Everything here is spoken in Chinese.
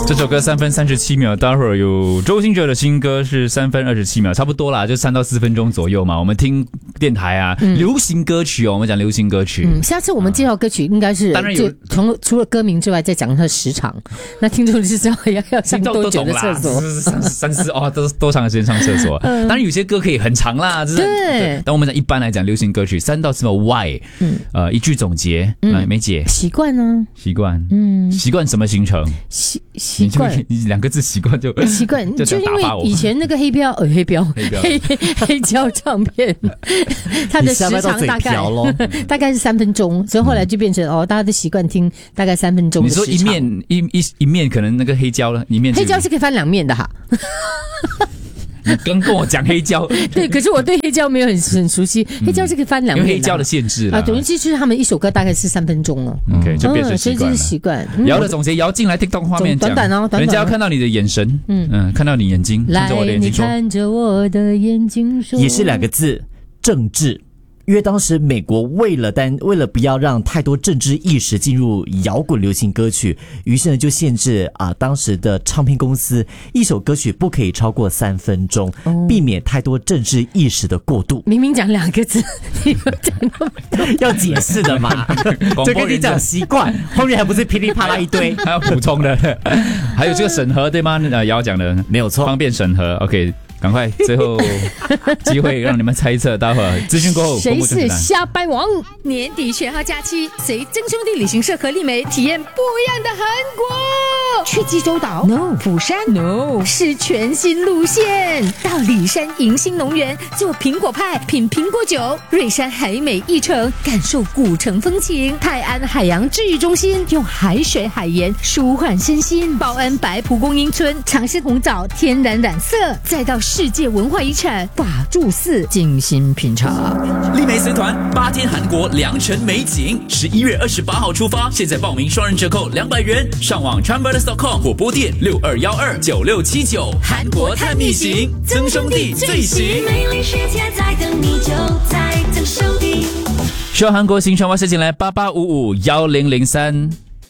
这首歌3分37秒，待会儿有周兴哲的新歌是3分27秒，差不多啦，就3到4分钟左右嘛。我们听电台啊，流行歌曲哦，我们讲流行歌曲。 下次我们介绍歌曲应该是， 当然有除了歌名之外，再讲它的时长，那听众就知道要上多久的厕所。 三四哦，都多长时间上厕所？当然有些歌可以很长啦，对。但我们讲一般来讲，流行歌曲3到4秒 ，Why？一句总结，梅姐， 习惯呢？ 习惯，习惯什么形成？ 习惯， 你2个字习惯就习惯，就因为以前那个黑胶唱片，它的时长大概是3分钟，所以后来就变成大家都习惯听大概3分钟的时长。 你说一面可能那个黑胶了，一面黑胶是可以翻2面的哈。 你刚跟我讲黑胶， 对，可是我对黑胶没有很熟悉。黑胶是可以翻2面的， 因为黑胶的限制啦。 等于就是他们一首歌大概是3分钟了。 OK， 就变成习惯了。 所以这是习惯。 姚的总结，姚进来 TikTok 画面讲， 短哦， 人家要看到你的眼神，看到你眼睛，看着我的眼睛说， 来，你看着我的眼睛说， 也是2个字，政治。因为当时美国为了不要让太多政治意识进入摇滚流行歌曲，于是呢就限制当时的唱片公司一首歌曲不可以超过3分钟，避免太多政治意识的过度。 明明讲2个字，你有讲那么多要解释的嘛？就跟你讲习惯，后面还不是噼里啪啦一堆， 还要补充的，还有这个审核对吗？姚讲的没有错， 方便审核。OK。赶快，最后机会让你们猜测，待会儿资讯过后谁是瞎掰王？ 年底全号假期，随曾兄弟旅行社和丽梅体验不一样的韩国。去济州岛 ？No。釜山 ？No。是全新路线，到里山迎新农园做苹果派，品苹果酒；瑞山海美一城感受古城风情；泰安海洋治愈中心用海水海盐舒缓身心；报恩白蒲公英村尝试红枣天然染色，再到世界文化遗产法住寺精心品尝。 丽梅随团8天韩国良辰美景，11月28号出发，现在报名双人折扣200元，上网 Travelers.com 或拨电62129679。韩国探秘行，曾兄弟最行。 美丽世界在等你，就在曾兄弟。 需要韩国行程，我申请来88551003。